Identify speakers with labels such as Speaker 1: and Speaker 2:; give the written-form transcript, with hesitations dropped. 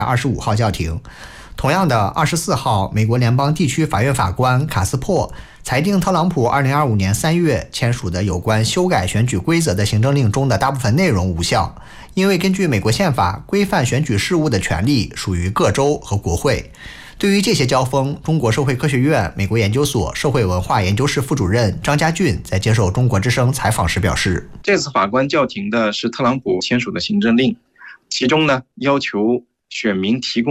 Speaker 1: 25号叫停。同样的，24号，美国联邦地区法院法官卡斯珀裁定特朗普2025年3月签署的有关修改选举规则的行政令中的大部分内容无效，因为根据美国宪法，规范选举事务的权利属于各州和国会。对于这些交锋，中国社会科学院美国研究所社会文化研究室副主任张家俊在接受中国之声采访时表示，
Speaker 2: 这次法官叫停的是特朗普签署的行政令，其中呢要求选民提供